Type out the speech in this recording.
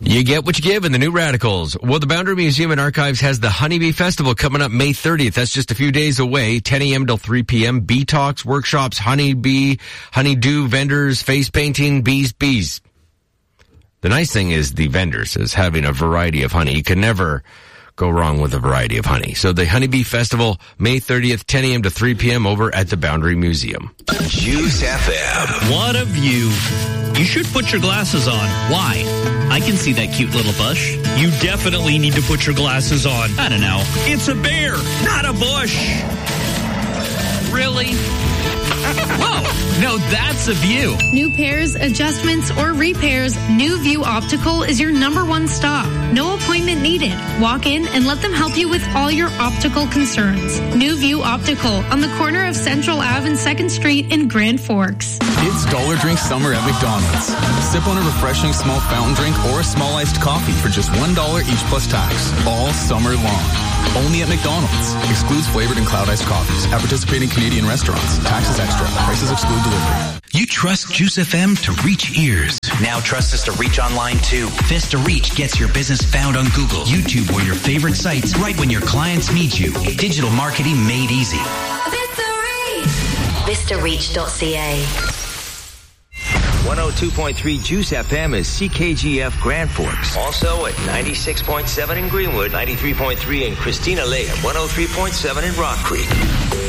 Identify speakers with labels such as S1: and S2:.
S1: You get what you give in the New Radicals. Well, the Boundary Museum and Archives has the Honeybee Festival coming up May 30th. That's just a few days away, 10 a.m. till 3 p.m. Bee talks, workshops, honeybee, honeydew, vendors, face painting, bees. The nice thing is the vendors is having a variety of honey. You can never go wrong with a variety of honey. So the Honeybee Festival, May 30th, 10 a.m. to 3 p.m. over at the Boundary Museum.
S2: Juice FM.
S3: What a view. You should put your glasses on. Why? I can see that cute little bush. You definitely need to put your glasses on. I don't know. It's a bear, not a bush. Really? Whoa, no, that's a view.
S4: New pairs, adjustments, or repairs, New View Optical is your #1 stop. No appointment needed. Walk in and let them help you with all your optical concerns. New View Optical on the corner of Central Ave and 2nd Street in Grand Forks.
S5: It's Dollar Drink Summer at McDonald's. Sip on a refreshing small fountain drink or a small iced coffee for just $1 each plus tax. All summer long. Only at McDonald's. Excludes flavored and cloud iced coffees. At participating Canadian restaurants. Taxes extra. Prices exclude delivery.
S2: You trust Juice FM to reach ears. Now trust us to reach online too. Vista Reach gets your business found on Google, YouTube, or your favorite sites right when your clients need you. Digital marketing made easy.
S6: VistaReach.ca.
S7: 102.3 Juice FM is CKGF Grand Forks. Also at 96.7 in Greenwood, 93.3 in Christina Lake, and 103.7 in Rock Creek.